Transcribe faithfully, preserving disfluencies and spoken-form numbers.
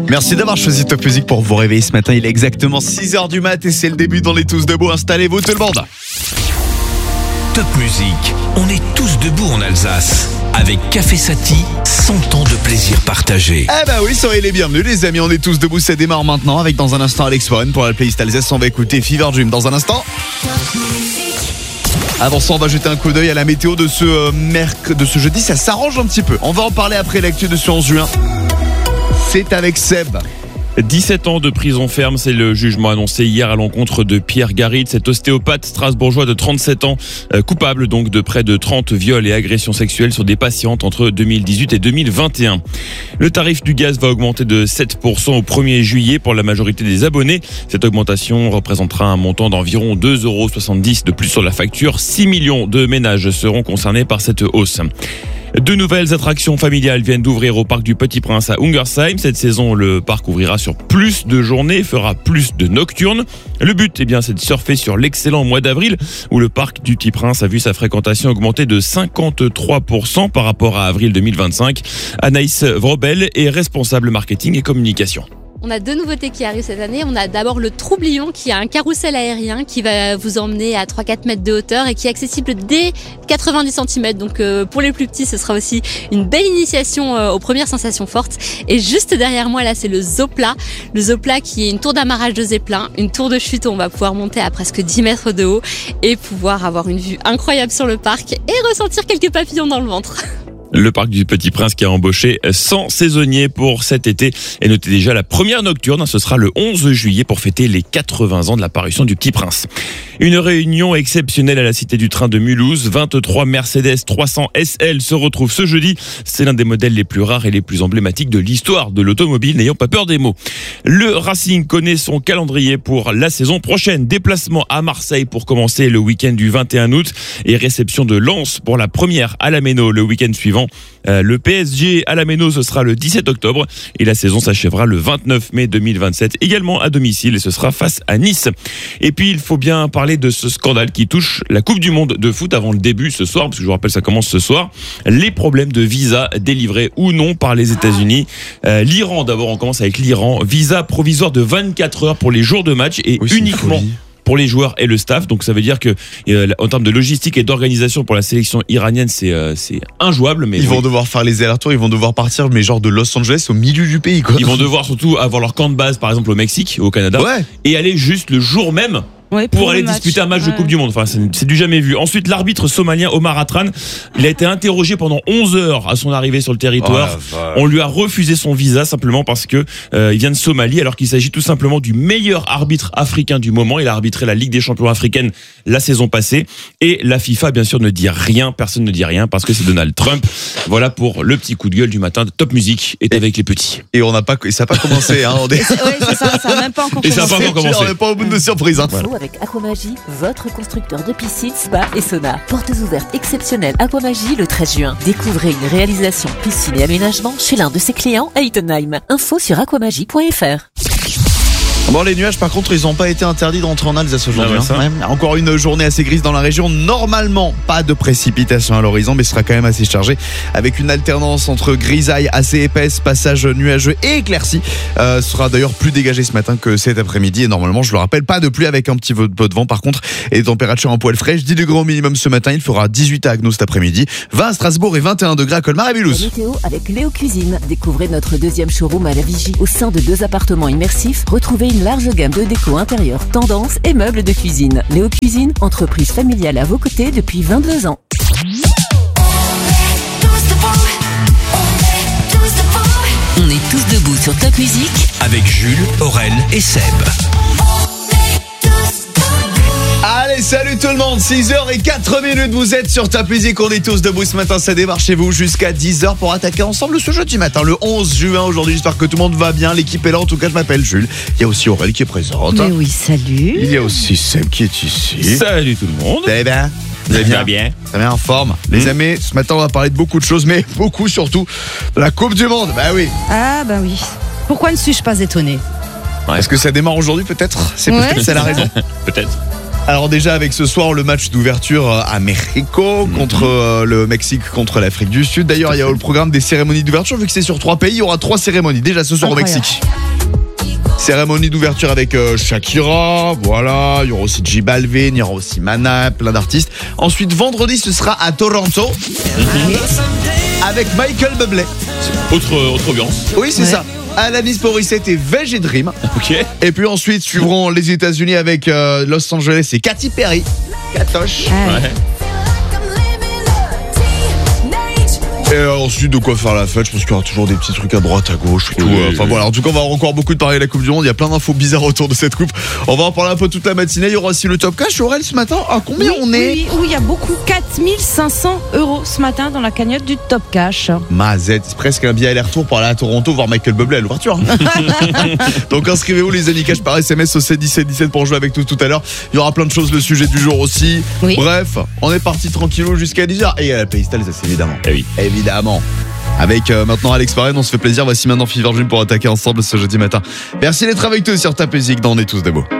Merci d'avoir choisi Top Music pour vous réveiller ce matin. Il est exactement six heures du mat et c'est le début dans les Tous Debout. Installez-vous tout le monde. Top Music, on est tous debout en Alsace. Avec Café Sati, cent ans de plaisir partagé. Eh bah oui, soyez les bienvenus les amis, on est tous debout, ça démarre maintenant avec dans un instant Alex Warren pour la playlist Alsace. On va écouter Fever Dream dans un instant. Avant ça, on va jeter un coup d'œil à la météo de ce euh, merc... de ce jeudi, ça s'arrange un petit peu. On va en parler après l'actu de ce onze juin. C'est avec Seb. dix-sept ans de prison ferme, c'est le jugement annoncé hier à l'encontre de Pierre Garid, cet ostéopathe strasbourgeois de trente-sept ans, euh, coupable donc de près de trente viols et agressions sexuelles sur des patientes entre deux mille dix-huit et deux mille vingt et un. Le tarif du gaz va augmenter de sept pour cent au premier juillet pour la majorité des abonnés. Cette augmentation représentera un montant d'environ deux euros soixante-dix de plus sur la facture. six millions de ménages seront concernés par cette hausse. Deux nouvelles attractions familiales viennent d'ouvrir au parc du Petit Prince à Ungersheim. Cette saison, le parc ouvrira sur plus de journées, fera plus de nocturnes. Le but, eh bien, c'est de surfer sur l'excellent mois d'avril, où le parc du Petit Prince a vu sa fréquentation augmenter de cinquante-trois pour cent par rapport à avril deux mille vingt-cinq. Anaïs Vrobel est responsable marketing et communication. On a deux nouveautés qui arrivent cette année. On a d'abord le Troublion qui a un carrousel aérien qui va vous emmener à trois à quatre mètres de hauteur et qui est accessible dès quatre-vingt-dix centimètres. Donc euh, pour les plus petits, ce sera aussi une belle initiation euh, aux premières sensations fortes. Et juste derrière moi, là, c'est le Zopla. Le Zopla qui est une tour d'amarrage de zeppelin, une tour de chute où on va pouvoir monter à presque dix mètres de haut et pouvoir avoir une vue incroyable sur le parc et ressentir quelques papillons dans le ventre. Le parc du Petit Prince qui a embauché cent saisonniers pour cet été et notez déjà la première nocturne, ce sera le onze juillet pour fêter les quatre-vingts ans de la parution du Petit Prince. Une réunion exceptionnelle à la Cité du Train de Mulhouse, vingt-trois Mercedes trois cents S L se retrouvent ce jeudi. C'est l'un des modèles les plus rares et les plus emblématiques de l'histoire de l'automobile, n'ayant pas peur des mots. Le Racing connaît son calendrier pour la saison prochaine. Déplacement à Marseille pour commencer le week-end du vingt et un août et réception de Lens pour la première à la Méno le week-end suivant. Euh, le P S G à la Méno, ce sera le dix-sept octobre et la saison s'achèvera le vingt-neuf mai deux mille vingt-sept, également à domicile et ce sera face à Nice. Et puis il faut bien parler de ce scandale qui touche la Coupe du Monde de foot avant le début ce soir, parce que je vous rappelle ça commence ce soir. Les problèmes de visa délivrés ou non par les États-Unis. Euh, L'Iran d'abord, on commence avec l'Iran. Visa provisoire de vingt-quatre heures pour les jours de match et oui, uniquement pour les joueurs et le staff. Donc ça veut dire que euh, en termes de logistique et d'organisation pour la sélection iranienne, c'est euh, c'est injouable. Mais ils oui. vont devoir faire les allers-retours, ils vont devoir partir, mais genre de Los Angeles au milieu du pays, quoi. Ils vont devoir surtout avoir leur camp de base, par exemple au Mexique, au Canada, ouais. et aller juste le jour même. Ouais, pour, pour aller match. disputer un match ouais. de Coupe du Monde. Enfin, c'est, c'est du jamais vu. Ensuite, l'arbitre somalien Omar Atran, il a été interrogé pendant onze heures à son arrivée sur le territoire. Oh, on lui a refusé son visa simplement parce que euh, il vient de Somalie, alors qu'il s'agit tout simplement du meilleur arbitre africain du moment. Il a arbitré la Ligue des Champions africaine la saison passée. Et la FIFA, bien sûr, ne dit rien. Personne ne dit rien parce que c'est Donald Trump. Voilà pour le petit coup de gueule du matin. Top Music est avec les petits. Et on n'a pas, et ça n'a pas commencé. Hein, on est... Oui, c'est ça. Ça n'a même pas encore et commencé. Ça n'a pas encore commencé. On n'est pas au bout de surprise. Hein. Voilà. Avec Aquamagie, votre constructeur de piscine, spa et sauna. Portes ouvertes exceptionnelles Aquamagie le treize juin. Découvrez une réalisation piscine et aménagement chez l'un de ses clients à Ittenheim. Info sur aquamagie point f r. Bon, les nuages, par contre, ils n'ont pas été interdits d'entrer en Alsace aujourd'hui. Ah ouais, hein. Encore une journée assez grise dans la région. Normalement, pas de précipitations à l'horizon, mais ce sera quand même assez chargé. Avec une alternance entre grisaille assez épaisse, passage nuageux et éclairci. Euh, ce sera d'ailleurs plus dégagé ce matin que cet après-midi. Et normalement, je le rappelle, pas de pluie avec un petit peu de vent. Par contre, et des températures un poil fraîches. dix degrés au minimum ce matin. Il fera dix-huit à Agno cet après-midi. vingt à Strasbourg et vingt et un degrés à Colmar et Mulhouse. La météo avec Léo Cuisine. Découvrez notre deuxième showroom à la Vigie. Au sein de deux appartements immersifs, retrouvez une large gamme de déco intérieure, tendance et meubles de cuisine. Léo Cuisine, entreprise familiale à vos côtés depuis vingt-deux ans. On est tous debout sur Top Music avec Jules, Aurel et Seb. Allez, salut tout le monde, six heures zéro quatre minutes, vous êtes sur Top Music, on est tous debout ce matin, ça démarre chez vous jusqu'à dix heures pour attaquer ensemble ce jeudi matin, le onze juin aujourd'hui, j'espère que tout le monde va bien, l'équipe est là, en tout cas je m'appelle Jules, il y a aussi Aurel qui est présente. Mais oui, salut. Il y a aussi Seb qui est ici. Salut tout le monde. Vous allez bien? Vous allez bien? bien. Ça met en forme. Les mmh. amis, ce matin on va parler de beaucoup de choses, mais beaucoup surtout de la Coupe du Monde, bah oui. Ah bah oui. Pourquoi ne suis-je pas étonné? Est-ce que ça démarre aujourd'hui peut-être? C'est ouais, peut-être ça la raison. Peut-être. Alors déjà avec ce soir le match d'ouverture à Mexico contre euh, le Mexique contre l'Afrique du Sud. D'ailleurs il y a le programme des cérémonies d'ouverture, vu que c'est sur trois pays, il y aura trois cérémonies déjà ce soir Incroyable. au Mexique. Cérémonie d'ouverture avec euh, Shakira, voilà, il y aura aussi J Balvin, il y aura aussi Mana, plein d'artistes. Ensuite vendredi ce sera à Toronto avec Michael Bublé. Autre, autre ambiance. Oui c'est Ouais. ça. Alanis Morissette et Veg et Dream. Ok. Et puis ensuite suivront les États-Unis avec euh, Los Angeles et Katy Perry. Katoche. Ah, Ouais. Et euh, ensuite de quoi faire la fête, je pense qu'il y aura toujours des petits trucs à droite, à gauche, et tout. Oui, Euh, Enfin oui. voilà, en tout cas on va avoir encore beaucoup de parler de la Coupe du Monde, il y a plein d'infos bizarres autour de cette coupe. On va en parler un peu toute la matinée, il y aura aussi le top cash. Aurel ce matin, à combien oui, on est? oui, oui, il y a beaucoup. quatre mille cinq cents euros ce matin dans la cagnotte du Top Cash. Mazette, c'est presque un billet aller-retour pour aller à Toronto voir Michael Bublé à l'ouverture. Donc inscrivez-vous les amis cash par S M S au sept dix-sept dix-sept pour jouer avec nous tout à l'heure. Il y aura plein de choses, le sujet du jour aussi. Oui. Bref, on est parti tranquillou jusqu'à dix heures. Et il y a la playlist, ça c'est évidemment. Eh oui. Évidemment. Avec euh, maintenant Alex Parrain, on se fait plaisir. Voici maintenant Fever Dream pour attaquer ensemble ce jeudi matin. Merci d'être avec nous sur Ta Musique dans On est tous debout.